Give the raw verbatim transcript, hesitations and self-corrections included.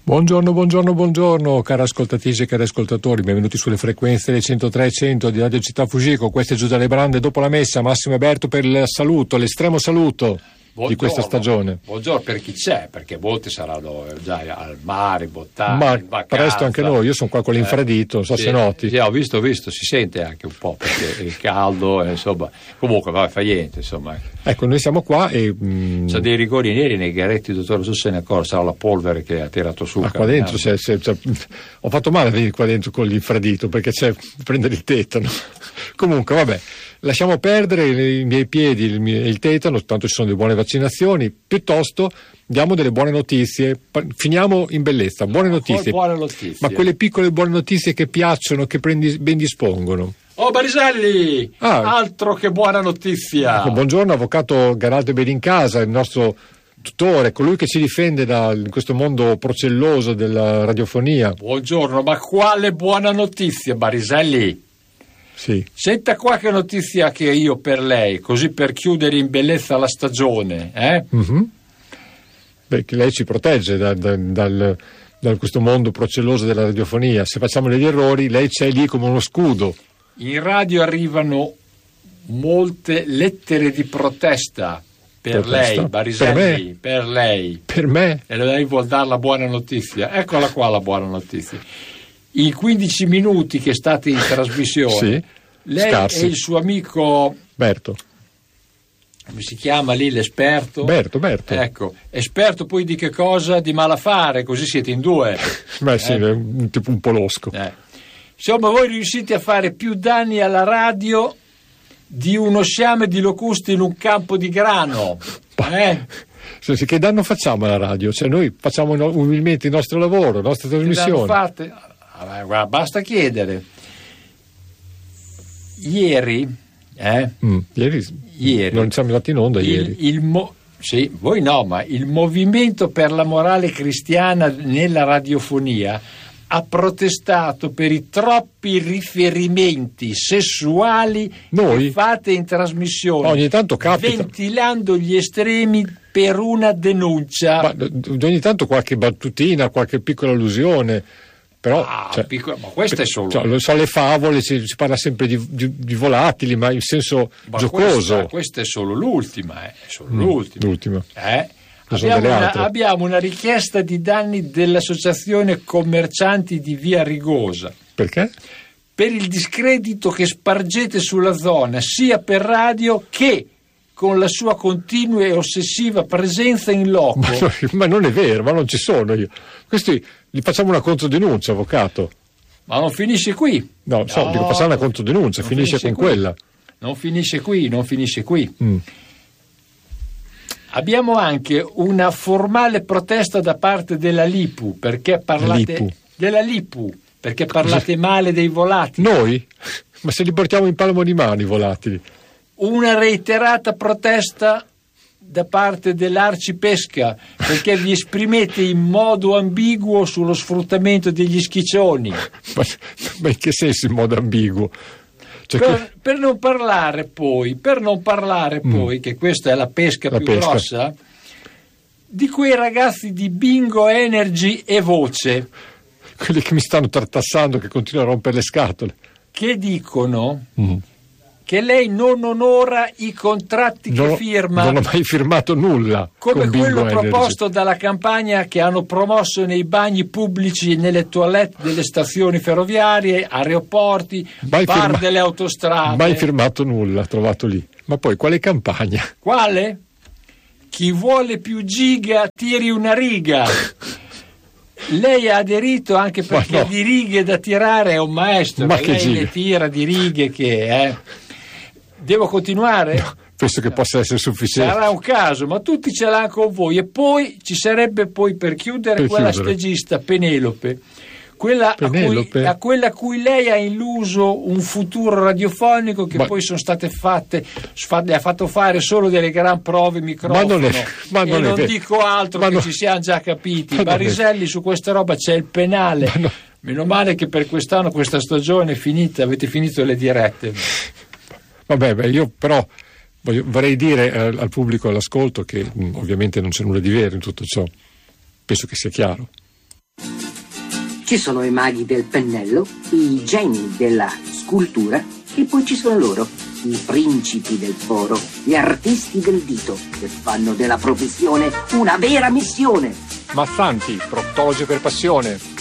Buongiorno, buongiorno, buongiorno, cari ascoltatrici e cari ascoltatori, benvenuti sulle frequenze del centotré e cento di Radio Città Fugico. Questo è Giù dalle Brande dopo la messa. Massimo Eberto per il saluto, l'estremo saluto. Buongiorno, di questa stagione. Buongiorno per chi c'è, perché molti saranno già al mare, bottati, ma in vacanza. Presto anche noi, io sono qua con l'infradito, non so sì, se noti. Sì, ho visto, visto, si sente anche un po' perché il caldo, insomma, comunque va, fa niente, insomma. Ecco, noi siamo qua e... Mm, c'è dei rigori neri nei garetti, dottore, non so se ne accorge, sarà la polvere che ha tirato su. Ma qua dentro, c'è, c'è, c'è, ho fatto male a venire qua dentro con l'infradito, perché c'è prendere il tetano. Comunque, vabbè. Lasciamo perdere i miei piedi, il, mio, il tetano, tanto ci sono delle buone vaccinazioni, piuttosto diamo delle buone notizie, finiamo in bellezza, buone notizie, buone notizie. Ma quelle piccole buone notizie che piacciono, che prendi, ben dispongono. Oh Bariselli, ah, altro che buona notizia. Ecco, buongiorno avvocato Garaldo Benincasa, il nostro tutore, colui che ci difende da in questo mondo procelloso della radiofonia. Buongiorno, ma quale buona notizia, Bariselli? Sì. Senta qua che notizia che io per lei, così per chiudere in bellezza la stagione, eh? Mm-hmm. Beh, che lei ci protegge da, da, dal, da questo mondo procelloso della radiofonia. Se facciamo degli errori, lei c'è lì come uno scudo. In radio arrivano molte lettere di protesta per protesta. lei, Bariselli, per, per lei. Per me? E lei vuol dare la buona notizia. Eccola qua la buona notizia. In quindici minuti che state in trasmissione, sì, lei scarsi. E il suo amico Berto, come si chiama lì l'esperto? Berto, Berto. Ecco, esperto poi di che cosa? Di malaffare, così siete in due. Beh sì, eh? un, tipo un polosco. Eh. Insomma, voi riuscite a fare più danni alla radio di uno sciame di locusti in un campo di grano. Eh? Che danno facciamo alla radio? Cioè noi facciamo umilmente il nostro lavoro, le nostre trasmissioni. Fate? Guarda, basta chiedere. Ieri, eh? Mm, ieri, ieri non siamo andati in onda il, ieri. Il mo- sì, voi no, ma il Movimento per la Morale Cristiana nella radiofonia ha protestato per i troppi riferimenti sessuali Noi? che fate in trasmissione. Ogni tanto capita. Ventilando gli estremi per una denuncia. Ma, ogni tanto qualche battutina, qualche piccola allusione. Però, ah, cioè, piccolo, ma questo è solo. Cioè, lo so, le favole si, si parla sempre di, di, di volatili, ma in senso ma giocoso. Questa, questa è solo l'ultima, eh, è solo mm, l'ultima. l'ultima. Eh? Abbiamo una, abbiamo una richiesta di danni dell'Associazione Commercianti di Via Rigosa. Perché? Per il discredito che spargete sulla zona, sia per radio che con la sua continua e ossessiva presenza in loco. Ma, no, ma non è vero, ma non ci sono io. Questi gli facciamo una controdenuncia, avvocato. Ma non finisce qui. No, so, no, dico passare una controdenuncia, finisce, finisce con qui. quella. Non finisce qui, non finisce qui. Mm. Abbiamo anche una formale protesta da parte della Lipu, perché parlate Lipu. della Lipu, perché parlate male dei volatili. Noi? Ma se li portiamo in palmo di mano i volatili. Una reiterata protesta da parte dell'Arcipesca, perché vi esprimete in modo ambiguo sullo sfruttamento degli schiccioni. Ma, ma in che senso in modo ambiguo? Cioè per, che... per non parlare poi, per non parlare mm. poi, che questa è la pesca la più pesca. grossa, di quei ragazzi di Bingo Energy e Voce. Quelli che mi stanno tartassando, che continuano a rompere le scatole. Che dicono mm. che lei non onora i contratti non, che firma. Non ho mai firmato nulla. Come quello Bingo proposto Energy. dalla campagna che hanno promosso nei bagni pubblici e nelle toilette delle stazioni ferroviarie, aeroporti, mai bar firma- delle autostrade. Mai firmato nulla, trovato lì. Ma poi quale campagna? Quale? Chi vuole più giga tiri una riga. Lei ha aderito anche perché no. di righe da tirare è un maestro. Ma che lei giga? le tira di righe che è. Devo continuare? No, penso che possa essere sufficiente. Sarà un caso, ma tutti ce l'hanno con voi. E poi ci sarebbe poi per chiudere per quella chiudere. stagista Penelope, quella Penelope. A, cui, a quella a cui lei ha illuso un futuro radiofonico che ma, poi sono state fatte, le ha fatto fare solo delle gran prove microfono. Ma non è, ma non e è non vero. dico altro ma che no, ci siamo già capiti. Ma Bariselli, su questa roba c'è il penale. No. Meno male che per quest'anno questa stagione è finita, avete finito le dirette. Vabbè, beh, io però voglio, vorrei dire eh, al pubblico all'ascolto che mh, ovviamente non c'è nulla di vero in tutto ciò. Penso che sia chiaro. Ci sono i maghi del pennello, i geni della scultura e poi ci sono loro, i principi del foro, gli artisti del dito, che fanno della professione una vera missione. Mazzanti, proctologo per passione.